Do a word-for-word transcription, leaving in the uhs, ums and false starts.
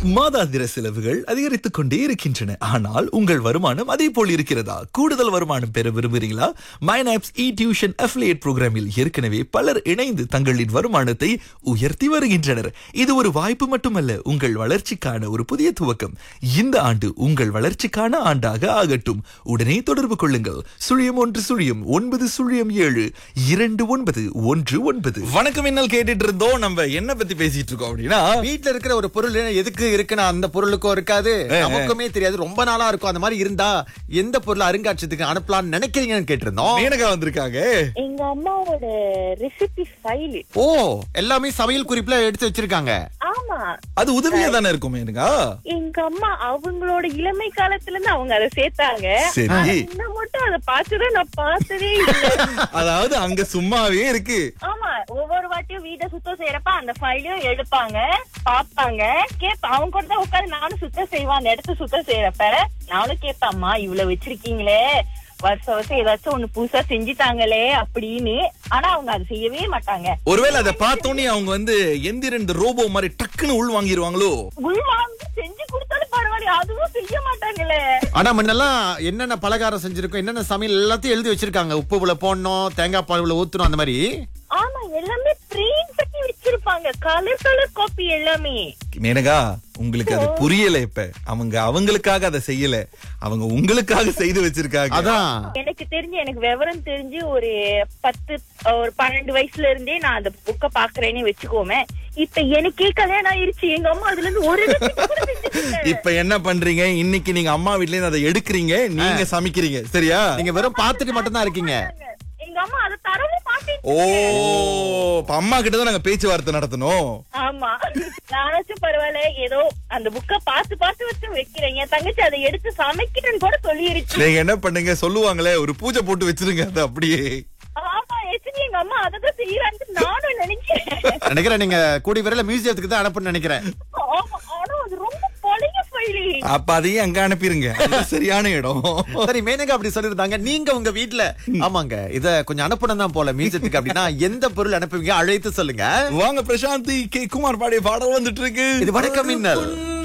மாதாந்திர செலவுகள் அதிகரித்துக் கொண்டே இருக்கின்றன. ஆனால் உங்கள் வருமானம் அதே போல் இருக்கிறதா? கூடுதல் வருமானம் பெற விரும்புகிறீங்களா? மைனாப்ஸ் இ டியூஷன் அஃபிலியேட் புரோகிராமில் ஏற்கனவே பலர் இணைந்து தங்களின் வருமானத்தை உயர்த்தி வருகின்றனர். இது ஒரு வாய்ப்பு மட்டுமல்ல, உங்கள் வளர்ச்சிக்கான ஒரு புதிய துவக்கம். இந்த ஆண்டு உங்கள் வளர்ச்சிக்கான ஆண்டாக ஆகட்டும். உடனே தொடர்பு கொள்ளுங்கள். சுழியம் ஒன்று சுழியம் ஒன்பது சுழியம் ஏழு இரண்டு ஒன்பது ஒன்று ஒன்பது. வணக்கம், என்ன கேட்டுட்டு இருந்தோம். நம்ம என்ன பத்தி பேசிட்டு இருக்கோம் அப்படின்னா, வீட்டுல இருக்கிற ஒரு பொருள் எதுக்கு இருக்குன்னா அந்த பொருளுக்கும் இருக்காது, நமக்குமே தெரியாது. ரொம்ப நாளா இருக்கும். அந்த மாதிரி இருந்தா எந்த பொருள் அருங்காட்சியத்துக்கு அனுப்பலாம்னு நினைக்கிறீங்கன்னு கேட்டிருந்தோம். மேனகா வந்திருக்காங்க. எங்க அம்மாவோட ரெசிபி ஃபைல். ஓ, எல்லாமே சமையல் குறிப்புல எடுத்து வச்சிருக்காங்க. ஆமா, அது உதவியா தானே இருக்கும் மேனகா. எங்க அம்மா அவங்களோட இளமை காலத்துல இருந்து அவங்க அதை சேர்த்தாங்க. சரி, இன்னும் மட்டும் அதை பார்த்துதான் நான் பார்த்ததே இல்லை. அதாவது அங்க சும்மாவே இருக்கு. ஆமா, ஒவ்வொரு வாட்டியும் வீட்டை சுத்தம் செய்யறப்ப அந்த ஃபைலையும் எடுப்பாங்க, பாப்பாங்க, கேப்ப அவங்க கூட தான் உட்காந்து நானும் சுத்தம் செய்வேன். அந்த இடத்த சுத்தம் செய்யறப்ப நானும் கேட்பேன், அம்மா இவ்வளவு வச்சிருக்கீங்களே, வருஷம் வருஷம் ஏதாச்சும் ஒண்ணு புதுசா செஞ்சுட்டாங்களே அப்படின்னு. ஆனா அவங்க அதை செய்யவே மாட்டாங்க. ஒருவேளை அதை பார்த்தோன்னே அவங்க வந்து எந்திரன் இந்த ரோபோ மாதிரி டக்குன்னு உள் வாங்கிடுவாங்களோ? உள் வாங்கி செஞ்சு கொடுத்தாலும் பரவாயில்ல, அதுவும் செய்ய மாட்டாங்களே. ஆனா முன்னெல்லாம் என்னென்ன பலகாரம் செஞ்சிருக்கோம், என்னென்ன சமையல் எல்லாத்தையும் எழுதி வச்சிருக்காங்க. உப்பு உள்ள போடணும், தேங்காய் பால் உள்ள ஊத்தணும், அந்த மாதிரி. ஆமா, எல்லாமே பிரிண்ட் பண்ணி வச்சிருப்பாங்க, கலர் கலர் காப்பி எல்லாமே. மேனகா, உங்களுக்கு அது புரியல. இப்ப அவங்க அவங்களுக்காக அதை செய்யல, அவங்க உங்களுக்காக செய்து வச்சிருக்காங்க. அதான் எனக்கு தெரிஞ்சு, எனக்கு விவரம் தெரிஞ்சு ஒரு பத்து ஒரு பன்னெண்டு வயசுல இருந்தே நான் அந்த புக்க பாக்குறேன்னு வச்சுக்கோமே. இப்ப எனக்கே கல்யாணம் ஆயிருச்சு. எங்க அம்மா அதுல இருந்து ஒரு இப்ப என்ன பண்றீங்க? இன்னைக்கு நீங்க அம்மா வீட்ல இருந்து அதை எடுக்கிறீங்க, நீங்க சமைக்கிறீங்க. சரியா? நீங்க வெறும் பாத்துட்டு மட்டும் தான் இருக்கீங்க. எங்க அம்மா அதை தரவே மாட்டேன். ஓ, அம்மா கிட்டதான் நாங்க பேச்சுவார்த்தை நடத்தணும். ஆமா, நானாச்சும் பரவாயில்ல, ஏதோ அந்த புக்க பாத்து பாத்து வச்சு வைக்கிறேன். என் தங்கச்சி அதை எடுத்து சமைக்கிறேன்னு கூட சொல்லிருச்சு. நீங்க என்ன பண்ணுங்க, சொல்லுவாங்களே ஒரு பூஜை போட்டு வச்சிருங்க அது அப்படியே. ஆமா, எச்சுனி எங்க அம்மா அததான் செய்யறான்னு நானும் நினைக்கிறேன். நினைக்கிறேன் நீங்க கூடி விரைல மியூசியத்துக்கு தான் அனுப்புன்னு நினைக்கிறேன். ஆமா, ஆனா அது ரொம்ப பழைய ஃபைல். அப்ப அதையும் அங்க அனுப்பிருங்க, சரியான இடம். சரி, மேனகா அப்படி சொல்லிருந்தாங்க. நீங்க உங்க வீட்டுல ஆமாங்க இத கொஞ்சம் அனுப்பணும் தான் போல மியூசியத்துக்கு அப்படின்னா எந்த பொருள் அனுப்புவீங்க? அழைத்து சொல்லுங்க. வாங்க, பிரசாந்தி கே குமார் பாடிய பாடல் வந்துட்டு இருக்கு. இது வணக்கம் மின்னல்.